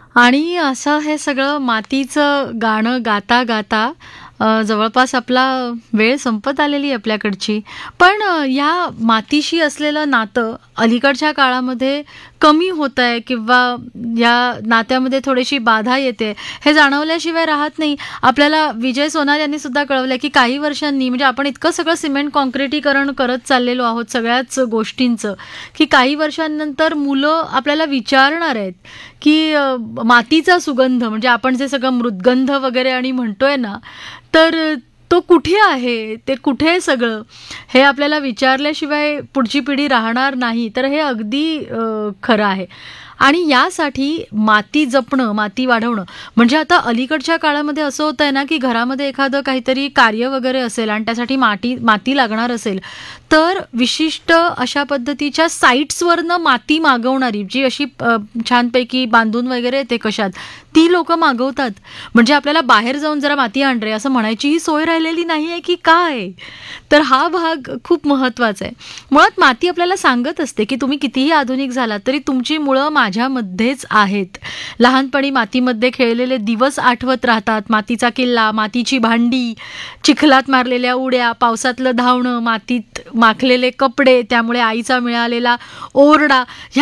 आणि असं हे सगळं मातीचं गाणं गाता गाता जवळपास आपला वेळ संपत आलेली आहे आपल्याकडची. पण या मातीशी असलेलं नातं अलीकडच्या काळामध्ये कमी होत आहे किंवा या नात्यामध्ये थोडीशी बाधा येते हे जाणवल्याशिवाय राहत नाही. आपल्याला विजय सोनार यांनी सुद्धा कळवलं की काही वर्षांनी म्हणजे आपण इतकं सगळं सिमेंट कॉन्क्रिटीकरण करत चाललेलो आहोत सगळ्याच गोष्टींचं, की काही वर्षांनंतर मुलं आपल्याला विचारणार आहेत की मातीचा सुगंध म्हणजे आपण जे सगळं मृद्गंध वगैरे आणि म्हणतोय ना, तर तो कुठे आहे, ते कुठे आहे सगळं, हे आपल्याला विचारल्याशिवाय पुढची पिढी राहणार नाही. तर हे अगदी खरं आहे. आणि यासाठी माती जपणं, माती वाढवणं म्हणजे आता अलीकडच्या काळामध्ये असं होत आहे ना, की घरामध्ये एखादं काहीतरी कार्य वगैरे असेल आणि त्यासाठी माती लागणार असेल, तर विशिष्ट अशा पद्धतीच्या साईट्सवरनं माती मागवणारी जी अशी छानपैकी बांधून वगैरे येते कशात, ती लोक मागवतात. म्हणजे आपल्याला बाहेर जाऊन जरा माती आण रे असं म्हणायचीही सोय राहिलेली नाही आहे की काय. तर हा भाग खूप महत्त्वाचा आहे. मुळात माती आपल्याला सांगत असते की तुम्ही कितीही आधुनिक झालात तरी तुमची मुळं माझ्यामध्येच आहेत. लहानपणी मातीमध्ये खेळलेले दिवस आठवत राहतात. मातीचा किल्ला, मातीची भांडी, चिखलात मारलेल्या उड्या, पावसातलं धावणं, मातीत माखलेले कपडे, त्यामुळे आईचा मिळालेला ओरडा, ह्या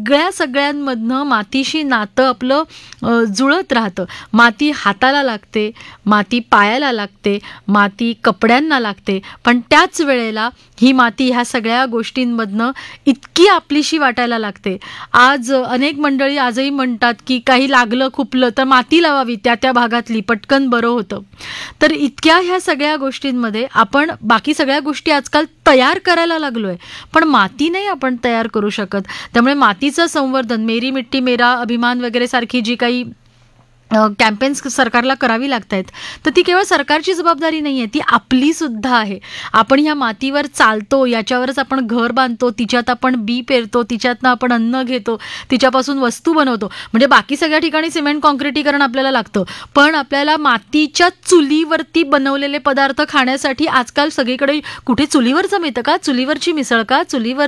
सगळ्यांमधनं मातीशी नातं आपलं जुळत राहतं. माती हाताला लागते, माती पायाला लागते, माती कपड्यांना लागते, पण त्याच वेळेला ही माती ह्या सगळ्या गोष्टींमधनं इतकी आपलीशी वाटायला लागते. आज अनेक मंडळी आजही म्हणतात की काही लागलं खुपलं तर माती लावावी त्या भागातली, पटकन बरं होतं. तर इतक्या ह्या सगळ्या गोष्टींमध्ये आपण बाकी सगळ्या गोष्टी आजकाल तयार करायला लागलोय, पण माती नाही आपण तयार करू शकत. त्यामुळे मातीचं संवर्धन, मेरी मिट्टी मेरा अभिमान वगैरे सारखी जी काही कॅम्पेन्स सरकारला करावी लागत आहेत, तर ती केवळ सरकारची जबाबदारी नाही आहे, ती आपली सुद्धा आहे. आपण ह्या मातीवर चालतो, याच्यावरच आपण घर बांधतो, तिच्यात आपण बी पेरतो, तिच्यातनं आपण अन्न घेतो, तिच्यापासून वस्तू बनवतो. म्हणजे बाकी सगळ्या ठिकाणी सिमेंट कॉन्क्रिटीकरण आपल्याला लागतं, पण आपल्याला मातीच्या चुलीवरती बनवलेले पदार्थ खाण्यासाठी आजकाल सगळीकडे कुठे चुलीवरचं मिळतं का, चुलीवरची मिसळ का,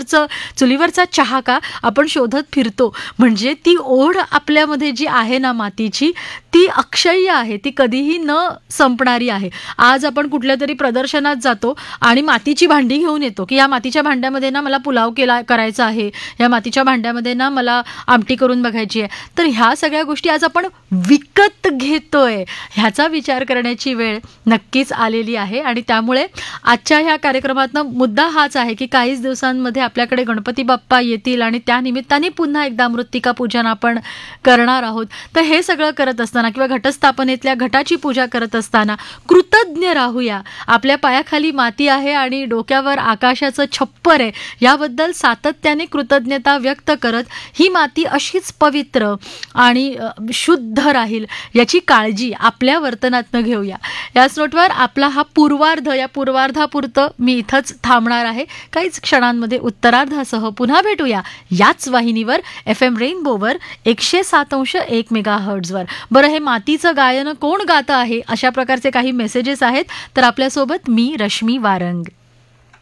चुलीवरचा चहा का, आपण शोधत फिरतो. म्हणजे ती ओढ आपल्यामध्ये जी आहे ना मातीची, ती अक्षय्य आहे, ती कधीही न संपणारी आहे. आज आपण कुठल्या तरी प्रदर्शनात जातो आणि मातीची भांडी घेऊन येतो की या मातीच्या भांड्यामध्ये ना मला पुलाव करायचा आहे, या मातीच्या भांड्यामध्ये ना मला आमटी करून बघायची आहे. तर ह्या सगळ्या गोष्टी आज आपण विकत घेतोय. ह्याचा विचार करण्याची वेळ नक्कीच आलेली आहे. आणि त्यामुळे आजच्या ह्या कार्यक्रमातनं मुद्दा हाच आहे की काहीच दिवसांमध्ये आपल्याकडे गणपती बाप्पा येतील आणि त्या निमित्ताने पुन्हा एकदा मृत्तिका पूजन आपण करणार आहोत. तर हे सगळं करत असताना किंवा घटस्थापनेतल्या घटाची पूजा करत असताना कृतज्ञ राहूया. आपल्या पायाखाली माती आहे आणि डोक्यावर आकाशाचं छप्पर आहे, याबद्दल सातत्याने कृतज्ञता व्यक्त करत ही माती अशीच पवित्र आणि शुद्ध राहील याची काळजी आपल्या वर्तनातनं घेऊया. याच नोटवर आपला हा पूर्वार्ध, या पूर्वार्धापुरतं मी इथंच थांबणार आहे. काहीच क्षणांमध्ये उत्तरार्धासह पुन्हा भेटूया याच वाहिनीवर, FM रेनबोवर 107.1 मेगाहर्ट्झवर. बरं, हे मातीचं गायन कोण गातं आहे, अशा प्रकारचे काही मेसेजेस आहेत, तर आपल्यासोबत मी रश्मी वारंग.